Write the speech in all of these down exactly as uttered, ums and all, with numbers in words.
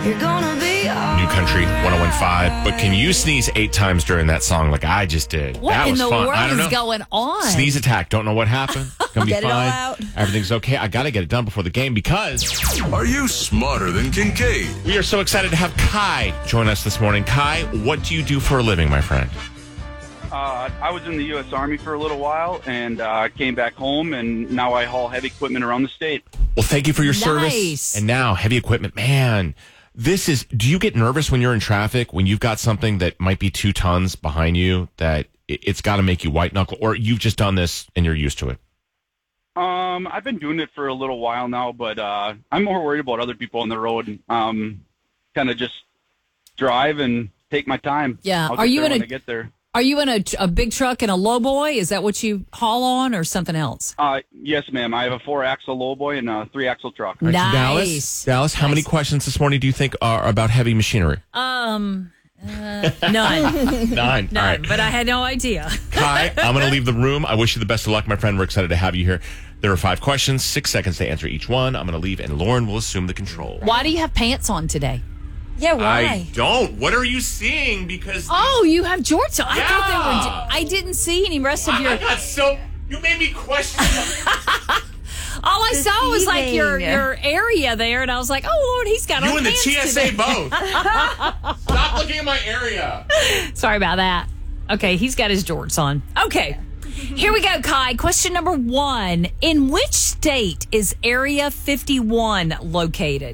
You're gonna be all New Country one oh one point five. But can you sneeze eight times during that song like I just did? What that in was the fun. world I don't is know. going on? Sneeze attack. Don't know what happened. Gonna be Get it all fine. out. Everything's okay. I gotta get it done before the game because Are you smarter than Kincaid? we are so excited to have Kai join us this morning. Kai, what do you do for a living, my friend? Uh, I was in the U S Army for a little while and uh, came back home, and now I haul heavy equipment around the state. Well, thank you for your Nice. service. And now, heavy equipment. Man, this is, do you get nervous when you're in traffic, when you've got something that might be two tons behind you, that it- it's got to make you white knuckle, or you've just done this and you're used to it? Um, I've been doing it for a little while now, but uh, I'm more worried about other people on the road. Um, kind of just drive and take my time. Yeah. I'll Are get you there in when a- I get there? Are you in a, a big truck and a lowboy? Is that what you haul on or something else? Uh, yes, ma'am. I have a four-axle lowboy and a three-axle truck. All right, so Nice. Dallas, Dallas, how many questions this morning do you think are about heavy machinery? Um, uh, none. Nine. None. All right. But I had no idea. Kai, I'm going to leave the room. I wish you the best of luck, my friend. We're excited to have you here. There are five questions, six seconds to answer each one. I'm going to leave, and Lauren will assume the control. Why do you have pants on today? Yeah, I why? don't. What are you seeing? Because Oh, you have jorts on. I Yeah. thought they were. I didn't see any rest of I, your. I got so. You made me question. All I saw was like your Deceiving. your area there, and I was like, oh Lord, he's got You on and the pants T S today. A both. Stop looking at my area. Sorry about that. Okay, he's got his jorts on. Okay. Here we go, Kai. Question number one. In which state is Area fifty-one located?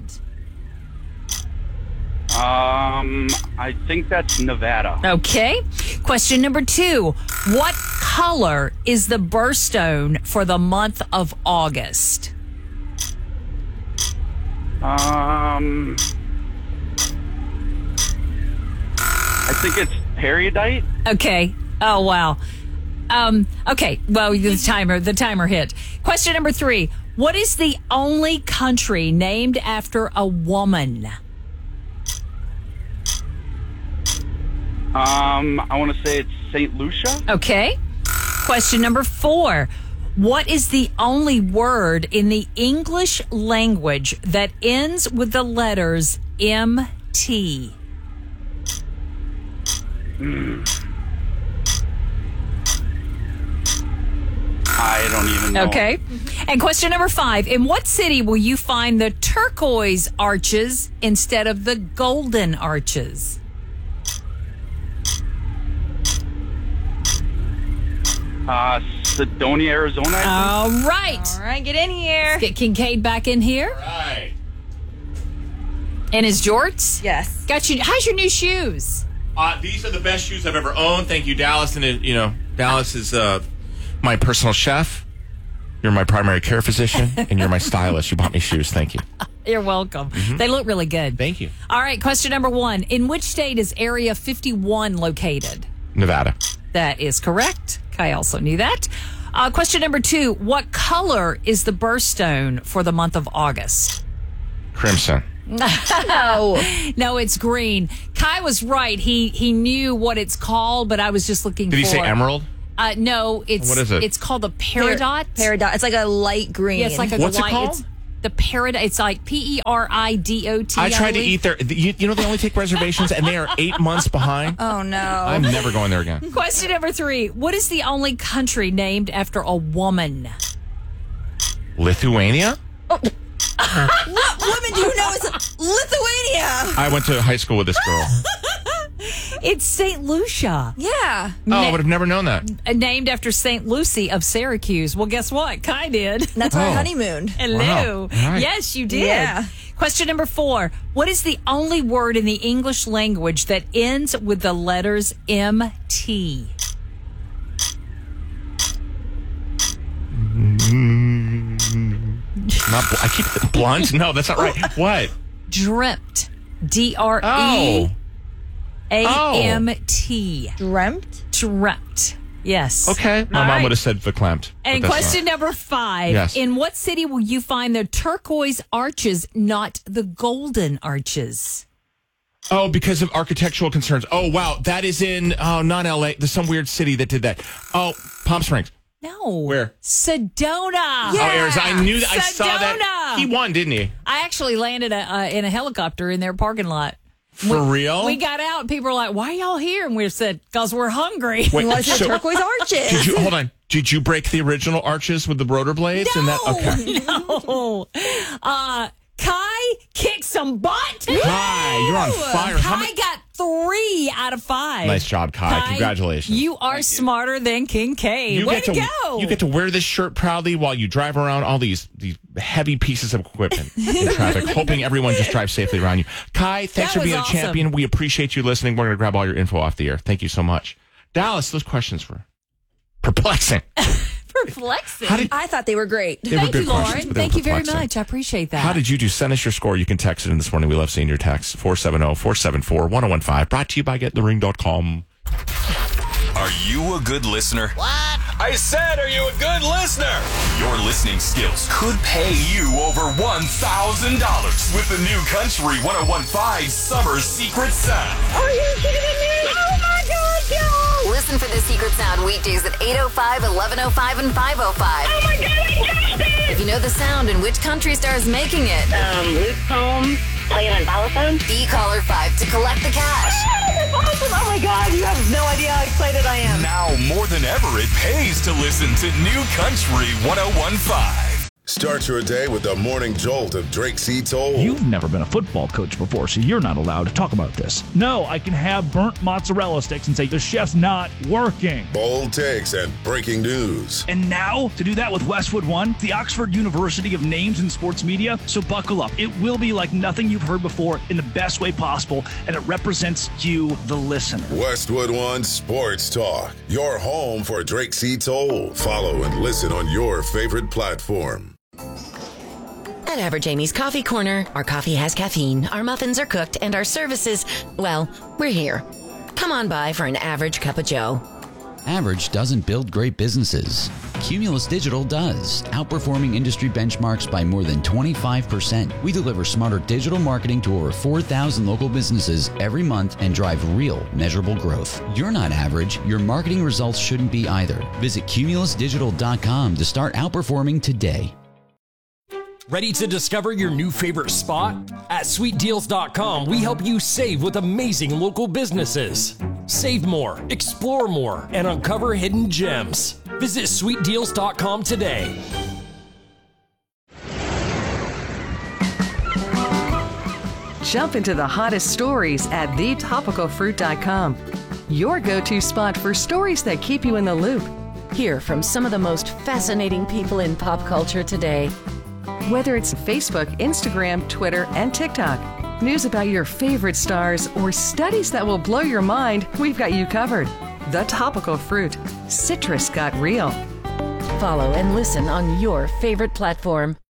Um, I think that's Nevada. Okay. Question number two. What color is the birthstone for the month of August? Um, I think it's peridot. Okay. Oh, wow. Um, okay. Well, the timer, the timer hit. Question number three. What is the only country named after a woman? Um, I want to say it's Saint Lucia. Okay. Question number four. What is the only word in the English language that ends with the letters M T? I don't even know. Okay. And question number five. In what city will you find the turquoise arches instead of the golden arches? Uh, Sedonia, Arizona. I think. All right. All right, get in here. Get Kincaid back in here. Right. And his jorts? Yes. Got you. How's your new shoes? Uh, these are the best shoes I've ever owned. Thank you, Dallas. And, uh, you know, Dallas is uh, my personal chef. You're my primary care physician, and you're my stylist. You bought me shoes. Thank you. You're welcome. They look really good. Thank you. All right, question number one. In which state is Area fifty-one located? Nevada. That is correct. I also knew that. Uh, question number two. What color is the birthstone for the month of August? Crimson. No. No, it's green. Kai was right. He he knew what it's called, but I was just looking Did for... he say emerald? Uh, no, it's What is it? It's called the peridot. Peridot. It's like a light green. Yeah, it's like a What's it light- called? It's the peridot. It's like P E R I D O T. I tried to eat there. You, you know, they only take reservations, and they are eight months behind. Oh, no. I'm never going there again. Question number three. What is the only country named after a woman? Lithuania? What woman do you know is Lithuania? I went to high school with this girl. It's Saint Lucia, Yeah. Oh, I would have never known that. uh, named after Saint Lucy of Syracuse. Well, guess what? Kai did. That's where I Oh. honeymooned. Hello. Wow. All right. Yes, you did. Yeah. Question number four. What is the only word in the English language that ends with the letters M T? Not bl- I keep blunt. No, that's not right. What? Dreamt. D R Oh. E A M T. Dreamt? Dreamt. Yes. Okay. My All mom right. would have said verklempt. but And that's question not. number five. Yes. In what city will you find the turquoise arches, not the golden arches? Oh, because of architectural concerns. Oh, wow. That is in, oh, not L A. There's some weird city that did that. Oh, Palm Springs. No. Where? Sedona. Oh, Arizona. I knew that. I saw Sedona. that. He won, didn't he? I actually landed a, uh, in a helicopter in their parking lot. For we, real? We got out and people were like, why are y'all here? And we said, because we're hungry. Wait, Was it so- turquoise arches? Did you hold on? Did you break the original arches with the rotor blades? No, and that, okay. no. Uh, Kai kicked some butt. Kai, you're on fire. How Kai many- got three out of five. Nice job, Kai. Congratulations. You are smarter than Kincaid. You Way get to, to go. You get to wear this shirt proudly while you drive around all these these heavy pieces of equipment in traffic, hoping everyone just drives safely around you. Kai, thanks That for was being a awesome. champion. We appreciate you listening. We're going to grab all your info off the air. Thank you so much. Dallas, those questions were perplexing. Perplexing. How did, I thought they were great. they were Thank good you, questions, Lauren. but they Thank were you very perplexing. much. I appreciate that. How did you do? Send us your score. You can text it in this morning. We love seeing your texts. four seven zero, four seven four, one zero one five. Brought to you by get the ring dot com. Are you a good listener? What? I said, are you a good listener? Your listening skills could pay you over one thousand dollars with the new Country one oh one point five Summer Secret Sound. Are you kidding me? Oh my God, Joe! Listen for the Secret Sound weekdays at eight oh five, eleven oh five, and five oh five. Oh my God, I guessed it! If you know the sound and which country star is making it, Um, Luke Combs playing on xylophone. be caller five to collect the cash. Oh, that's awesome! Oh my God, you have no idea how excited I am. Now more than ever, it pays to listen to New Country one oh one point five. Start your day with the morning jolt of Drake C. Toll. You've never been a football coach before, so you're not allowed to talk about this. No, I can have burnt mozzarella sticks and say the chef's not working. Bold takes and breaking news. And now, to do that with Westwood One, the Oxford University of Names in Sports Media. So buckle up. It will be like nothing you've heard before in the best way possible, and it represents you, the listener. Westwood One Sports Talk. Your home for Drake C. Toll. Follow and listen on your favorite platform. At Average Amy's Coffee Corner, our coffee has caffeine, our muffins are cooked, and our services, well, we're here. Come on by for an average cup of joe. Average doesn't build great businesses. Cumulus Digital does, outperforming industry benchmarks by more than twenty-five percent. We deliver smarter digital marketing to over four thousand local businesses every month and drive real, measurable growth. You're not average. Your marketing results shouldn't be either. Visit cumulus digital dot com to start outperforming today. Ready to discover your new favorite spot? At sweet deals dot com, we help you save with amazing local businesses. Save more, explore more, and uncover hidden gems. Visit sweet deals dot com today. Jump into the hottest stories at the topical fruit dot com. Your go-to spot for stories that keep you in the loop. Hear from some of the most fascinating people in pop culture today. Whether it's Facebook, Instagram, Twitter, and TikTok, news about your favorite stars, or studies that will blow your mind, we've got you covered. The Topical Fruit. Citrus got real. Follow and listen on your favorite platform.